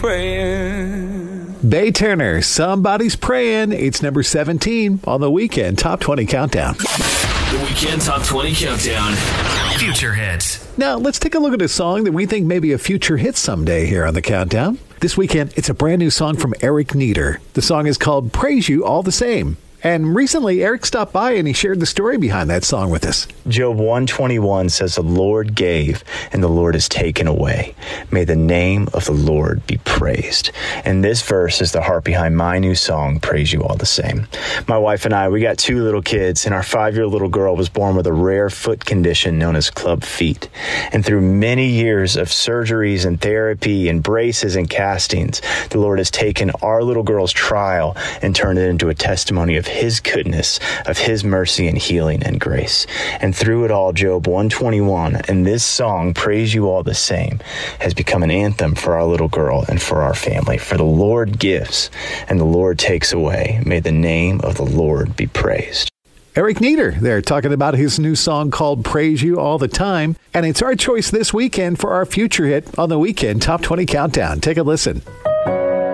praying. Bay Turner, Somebody's Praying. It's number 17 on the Weekend Top 20 Countdown. The Weekend Top 20 Countdown. Future hits. Now, let's take a look at a song that we think may be a future hit someday here on the Countdown. This weekend, it's a brand new song from Eric Nieder. The song is called Praise You All the Same. And recently, Eric stopped by and he shared the story behind that song with us. Job 121 says, the Lord gave and the Lord has taken away. May the name of the Lord be praised. And this verse is the heart behind my new song, Praise You All the Same. My wife and I, we got 2 little kids, and our 5-year little girl was born with a rare foot condition known as club feet. And through many years of surgeries and therapy and braces and castings, the Lord has taken our little girl's trial and turned it into a testimony of His goodness, of His mercy and healing and grace. And through it all, Job 121 and this song, Praise You All the Same, has become an anthem for our little girl and for our family. For the Lord gives and the Lord takes away. May the name of the Lord be praised. Eric Nieder there talking about his new song called Praise You All the Time. And it's our choice this weekend for our future hit on the Weekend Top 20 Countdown. Take a listen.